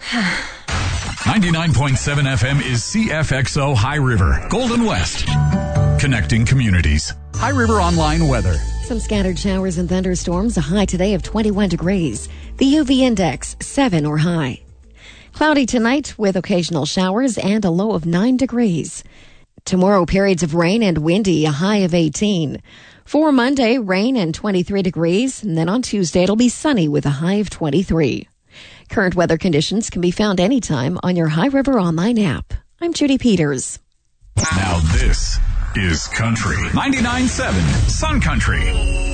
99.7 FM is CFXO High River, Golden West. Connecting communities. High River Online weather. Some scattered showers and thunderstorms, a high today of 21 degrees. The UV index, 7 or high. Cloudy tonight with occasional showers and a low of 9 degrees. Tomorrow, periods of rain and windy, a high of 18. For Monday, rain and 23 degrees. And then on Tuesday, it'll be sunny with a high of 23. Current weather conditions can be found anytime on your High River Online app. I'm Judy Peters. Now this is Country 99.7 Sun Country.